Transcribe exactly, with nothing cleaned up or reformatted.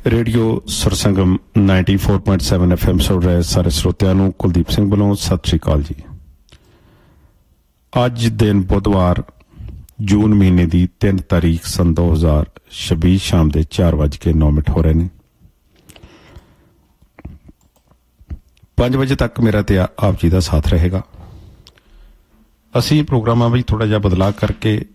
Radio ਸੁਰਸੰਗਮ ninety four point seven F M ਸੁਣ ਰਹੇ ਸਾਰੇ ਸਰੋਤਿਆਂ ਨੂੰ ਕੁਲਦੀਪ ਸਿੰਘ ਵੱਲੋਂ ਸਤਿ ਸ਼੍ਰੀ ਅਕਾਲ ਜੀ। ਅੱਜ ਦਿਨ ਬੁੱਧਵਾਰ ਜੂਨ ਮਹੀਨੇ ਦੀ ਤਿੰਨ ਤਾਰੀਖ ਸੰਨ ਦੋ ਹਜ਼ਾਰ ਛੱਬੀ ਸ਼ਾਮ ਦੇ ਚਾਰ ਵੱਜ ਕੇ ਨੌ ਮਿੰਟ ਹੋ ਰਹੇ ਨੇ। ਪੰਜ ਵਜੇ ਤੱਕ ਮੇਰਾ ਤੇ ਆਪ ਜੀ ਦਾ ਸਾਥ ਰਹੇਗਾ। ਅਸੀਂ ਪ੍ਰੋਗਰਾਮਾਂ ਵਿੱਚ ਥੋੜ੍ਹਾ ਜਿਹਾ ਬਦਲਾਅ ਕਰਕੇ